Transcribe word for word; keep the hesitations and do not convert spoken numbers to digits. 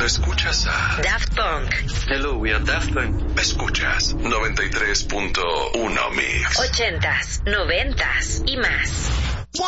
Escuchas a Daft Punk. Hello, we are Daft Punk. Escuchas noventa y tres punto uno Mix. Ochentas, noventas y más.